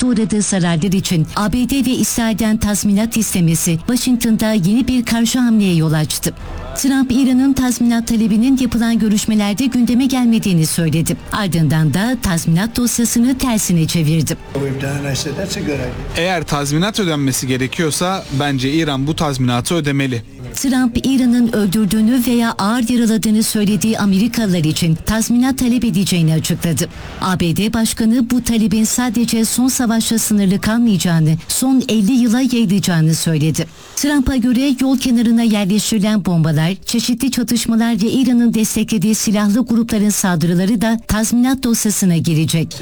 tazminata uğradığı zararlar için ABD ve İsrail'den tazminat istemesi Washington'da yeni bir karşı hamleye yol açtı. Trump, İran'ın tazminat talebinin yapılan görüşmelerde gündeme gelmediğini söyledi. Ardından da tazminat dosyasını tersine çevirdi. Eğer tazminat ödenmesi gerekiyorsa bence İran bu tazminatı ödemeli. Trump, İran'ın öldürdüğünü veya ağır yaraladığını söylediği Amerikalılar için tazminat talep edeceğini açıkladı. ABD Başkanı bu talebin sadece son savaşla sınırlı kalmayacağını, son 50 yıla yayılacağını söyledi. Trump'a göre yol kenarına yerleştirilen bombalar, çeşitli çatışmalar ve İran'ın desteklediği silahlı grupların saldırıları da tazminat dosyasına girecek.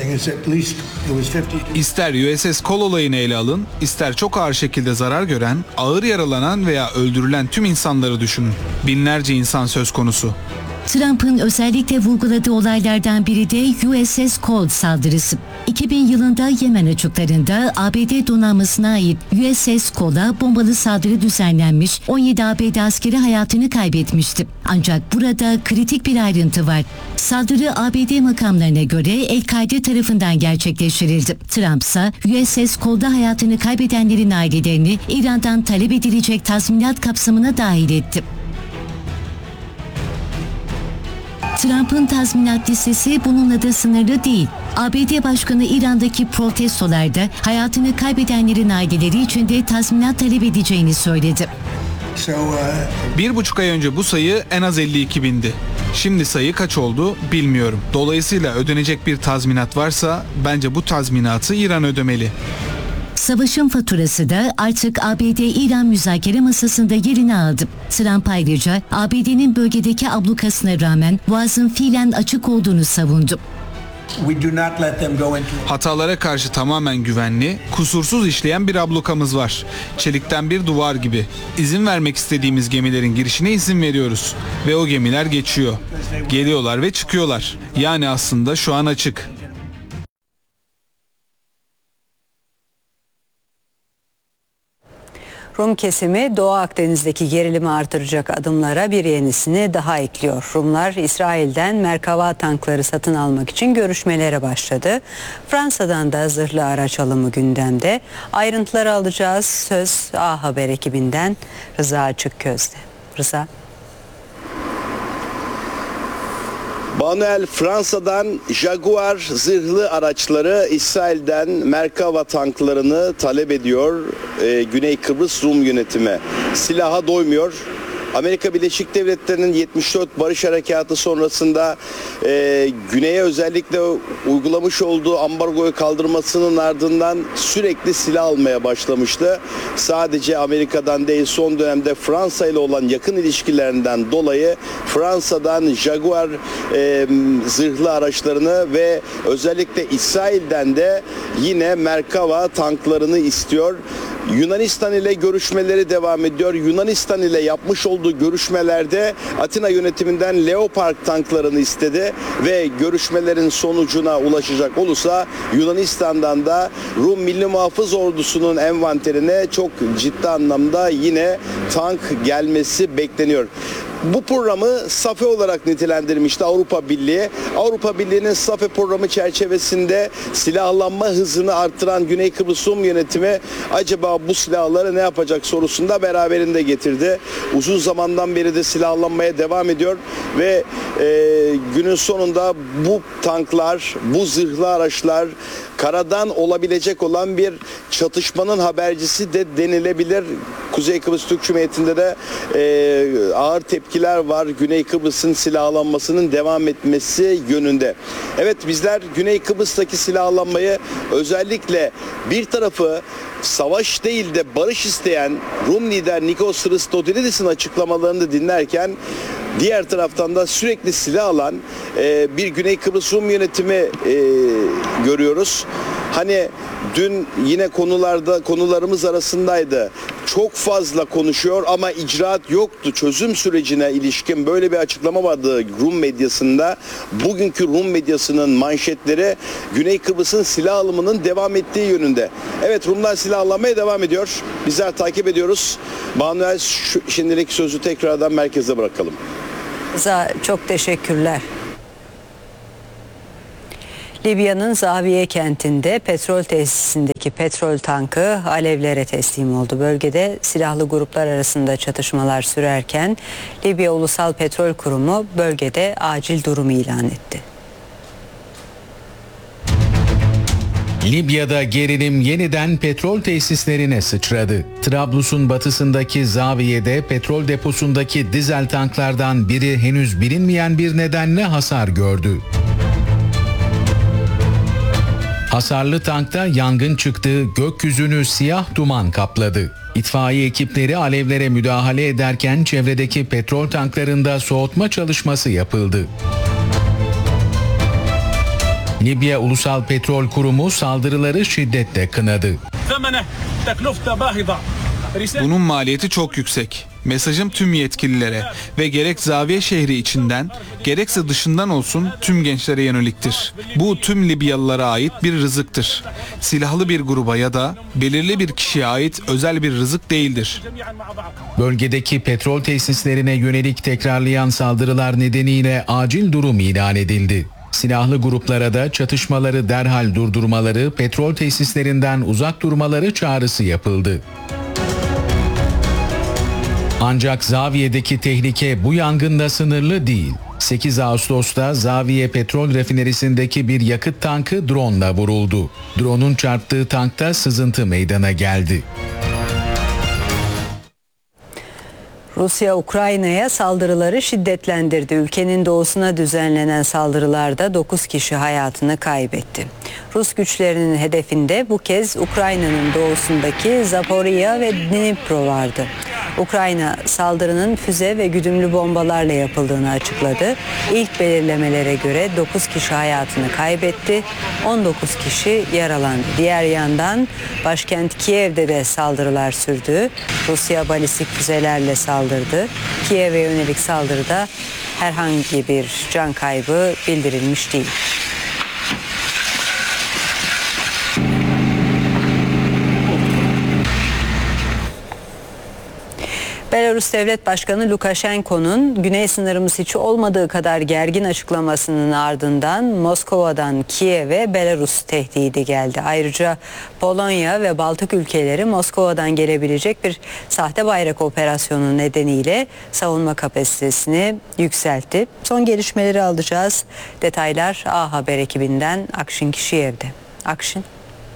İster USS Cole olayını ele alın, ister çok ağır şekilde zarar gören, ağır yaralanan veya öldürülen tüm insanları düşünün. Binlerce insan söz konusu. Trump'ın özellikle vurguladığı olaylardan biri de USS Cole saldırısı. 2000 yılında Yemen açıklarında ABD donanmasına ait USS Cole'a bombalı saldırı düzenlenmiş, 17 ABD askeri hayatını kaybetmişti. Ancak burada kritik bir ayrıntı var. Saldırı ABD makamlarına göre El-Kaide tarafından gerçekleştirildi. Trump ise USS Cole'da hayatını kaybedenlerin ailelerini İran'dan talep edilecek tazminat kapsamına dahil etti. Trump'ın tazminat listesi bununla da sınırlı değil. ABD Başkanı İran'daki protestolarda hayatını kaybedenlerin aileleri için de tazminat talep edeceğini söyledi. 1,5 ay önce bu sayı en az 52 bindi. Şimdi sayı kaç oldu bilmiyorum. Dolayısıyla ödenecek bir tazminat varsa bence bu tazminatı İran ödemeli. Savaşın faturası da artık ABD-İran müzakere masasında yerini aldı. Trump ayrıca ABD'nin bölgedeki ablukasına rağmen boğazın fiilen açık olduğunu savundu. Hatalara karşı tamamen güvenli, kusursuz işleyen bir ablukamız var. Çelikten bir duvar gibi. İzin vermek istediğimiz gemilerin girişine izin veriyoruz. Ve o gemiler geçiyor. Geliyorlar ve çıkıyorlar. Yani aslında şu an açık. Rum kesimi Doğu Akdeniz'deki gerilimi artıracak adımlara bir yenisini daha ekliyor. Rumlar İsrail'den Merkava tankları satın almak için görüşmelere başladı. Fransa'dan da zırhlı araç alımı gündemde. Ayrıntıları alacağız. Söz A Haber ekibinden Rıza Açıkköz'de. Rıza. Manuel, Fransa'dan Jaguar zırhlı araçları, İsrail'den Merkava tanklarını talep ediyor Güney Kıbrıs Rum yönetimi. Silaha doymuyor. Amerika Birleşik Devletleri'nin 74 Barış Harekatı sonrasında Güney'e özellikle uygulamış olduğu ambargoyu kaldırmasının ardından sürekli silah almaya başlamıştı. Sadece Amerika'dan değil, son dönemde Fransa ile olan yakın ilişkilerinden dolayı Fransa'dan Jaguar zırhlı araçlarını ve özellikle İsrail'den de yine Merkava tanklarını istiyor. Yunanistan ile görüşmeleri devam ediyor. Yunanistan ile yapmış olduğu görüşmelerde Atina yönetiminden Leopard tanklarını istedi ve görüşmelerin sonucuna ulaşacak olursa Yunanistan'dan da Rum Milli Muhafız Ordusu'nun envanterine çok ciddi anlamda yine tank gelmesi bekleniyor. Bu programı SAFE olarak nitelendirmişti Avrupa Birliği. Avrupa Birliği'nin SAFE programı çerçevesinde silahlanma hızını arttıran Güney Kıbrıs Rum yönetimi acaba bu silahları ne yapacak sorusunda beraberinde getirdi. Uzun zamandan beri de silahlanmaya devam ediyor ve günün sonunda bu tanklar, bu zırhlı araçlar karadan olabilecek olan bir çatışmanın habercisi de denilebilir. Kuzey Kıbrıs Türk Cumhuriyeti'nde de ağır tepkiler var. Güney Kıbrıs'ın silahlanmasının devam etmesi yönünde. Evet, bizler Güney Kıbrıs'taki silahlanmayı özellikle bir tarafı savaş değil de barış isteyen Rum lider Nikos Christodoulidis'in açıklamalarını dinlerken diğer taraftan da sürekli silah alan bir Güney Kıbrıs Rum yönetimi görüyoruz. Hani dün yine konularımız arasındaydı. Çok fazla konuşuyor ama icraat yoktu. Çözüm sürecine ilişkin böyle bir açıklama vardı Rum medyasında. Bugünkü Rum medyasının manşetleri Güney Kıbrıs'ın silah alımının devam ettiği yönünde. Evet, Rumlar silahlanmaya devam ediyor. Bizler takip ediyoruz. Manuel, şimdilik sözü tekrardan merkeze bırakalım. Çok teşekkürler. Libya'nın Zaviye kentinde petrol tesisindeki petrol tankı alevlere teslim oldu. Bölgede silahlı gruplar arasında çatışmalar sürerken Libya Ulusal Petrol Kurumu bölgede acil durumu ilan etti. Libya'da gerilim yeniden petrol tesislerine sıçradı. Trablus'un batısındaki Zaviye'de petrol deposundaki dizel tanklardan biri henüz bilinmeyen bir nedenle hasar gördü. Hasarlı tankta yangın çıktı, gökyüzünü siyah duman kapladı. İtfaiye ekipleri alevlere müdahale ederken çevredeki petrol tanklarında soğutma çalışması yapıldı. Libya Ulusal Petrol Kurumu saldırıları şiddetle kınadı. Bunun maliyeti çok yüksek. Mesajım tüm yetkililere ve gerek Zaviye şehri içinden gerekse dışından olsun tüm gençlere yöneliktir. Bu tüm Libyalılara ait bir rızıktır. Silahlı bir gruba ya da belirli bir kişiye ait özel bir rızık değildir. Bölgedeki petrol tesislerine yönelik tekrarlayan saldırılar nedeniyle acil durum ilan edildi. Silahlı gruplara da çatışmaları derhal durdurmaları, petrol tesislerinden uzak durmaları çağrısı yapıldı. Ancak Zaviye'deki tehlike bu yangınla sınırlı değil. 8 Ağustos'ta Zaviye petrol rafinerisindeki bir yakıt tankı drone'la vuruldu. Drone'un çarptığı tankta sızıntı meydana geldi. Rusya Ukrayna'ya saldırıları şiddetlendirdi. Ülkenin doğusuna düzenlenen saldırılarda 9 kişi hayatını kaybetti. Rus güçlerinin hedefinde bu kez Ukrayna'nın doğusundaki Zaporizhzhia ve Dnipro vardı. Ukrayna saldırının füze ve güdümlü bombalarla yapıldığını açıkladı. İlk belirlemelere göre 9 kişi hayatını kaybetti, 19 kişi yaralandı. Diğer yandan başkent Kiev'de de saldırılar sürdü. Rusya balistik füzelerle saldırdı. Kiev'e yönelik saldırıda herhangi bir can kaybı bildirilmiş değil. Belarus Devlet Başkanı Lukashenko'nun güney sınırımız hiç olmadığı kadar gergin açıklamasının ardından Moskova'dan Kiev'e Belarus tehdidi geldi. Ayrıca Polonya ve Baltık ülkeleri Moskova'dan gelebilecek bir sahte bayrak operasyonu nedeniyle savunma kapasitesini yükseltti. Son gelişmeleri alacağız. Detaylar A Haber ekibinden Akşin Kişiyev'de. Akşin.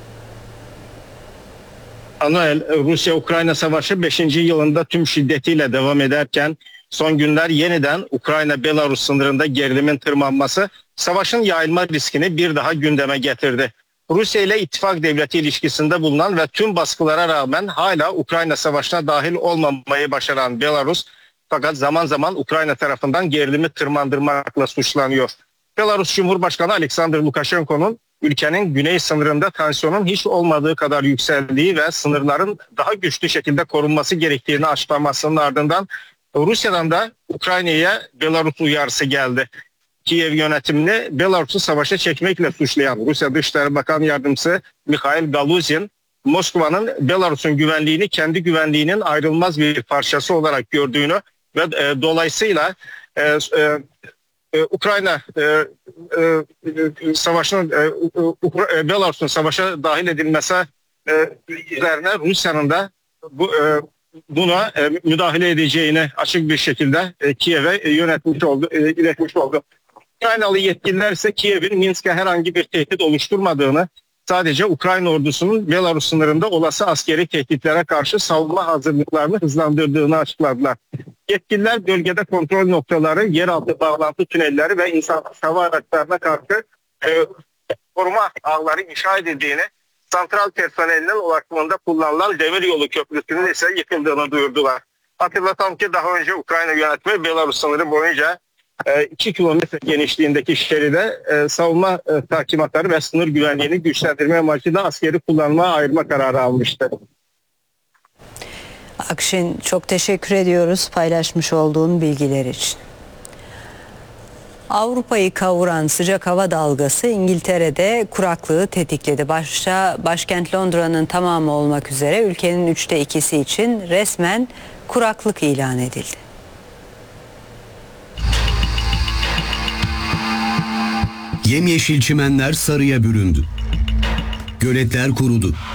Anuel, Rusya-Ukrayna savaşı 5. yılında tüm şiddetiyle devam ederken son günler yeniden Ukrayna-Belarus sınırında gerilimin tırmanması savaşın yayılma riskini bir daha gündeme getirdi. Rusya ile ittifak devleti ilişkisinde bulunan ve tüm baskılara rağmen hala Ukrayna savaşına dahil olmamayı başaran Belarus, fakat zaman zaman Ukrayna tarafından gerilimi tırmandırmakla suçlanıyor. Belarus Cumhurbaşkanı Alexander Lukashenko'nun ülkenin güney sınırında tansiyonun hiç olmadığı kadar yükseldiği ve sınırların daha güçlü şekilde korunması gerektiğini açıklamasının ardından Rusya'dan da Ukrayna'ya Belarus uyarısı geldi. Kiev yönetimini Belarus'u savaşa çekmekle suçlayan Rusya Dışişleri Bakan Yardımcısı Mikhail Galuzin, Moskova'nın Belarus'un güvenliğini kendi güvenliğinin ayrılmaz bir parçası olarak gördüğünü ve dolayısıyla Ukrayna savaşının Belarus'un savaşa dahil edilmesi üzerine Rusya'nın da buna müdahale edeceğini açık bir şekilde Kiev'e iletmiş oldu. Ukraynalı yetkililer ise Kiev'in Minsk'e herhangi bir tehdit oluşturmadığını, sadece Ukrayna ordusunun Belarus sınırında olası askeri tehditlere karşı savunma hazırlıklarını hızlandırdığını açıkladılar. Yetkililer bölgede kontrol noktaları, yeraltı bağlantı tünelleri ve insansız hava araçlarına karşı koruma ağları inşa edildiğini, santral personelinin ulaşımında kullanılan demiryolu köprüsünün ise yıkıldığını duyurdular. Hatırlatalım ki daha önce Ukrayna yönetimi Belarus sınırı boyunca 2 kilometre genişliğindeki şeride savunma takimatları ve sınır güvenliğini güçlendirme amacıyla askeri kullanmaya ayırma kararı almıştı. Akşin, çok teşekkür ediyoruz paylaşmış olduğun bilgiler için. Avrupa'yı kavuran sıcak hava dalgası İngiltere'de kuraklığı tetikledi. Başta başkent Londra'nın tamamı olmak üzere ülkenin 2/3'ü için resmen kuraklık ilan edildi. Yemyeşil çimenler sarıya büründü. Göletler kurudu.